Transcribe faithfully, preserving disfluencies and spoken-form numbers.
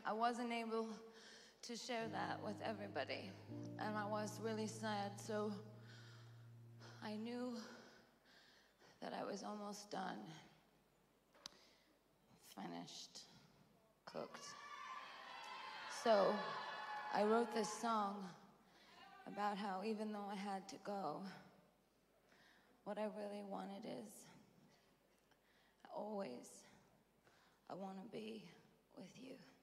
I wasn't able to share that with everybody. And I was really sad, so I knew that I was almost done. Finished, cooked. So I wrote this song about how even though I had to go, what I really wanted is always, I want to be with you.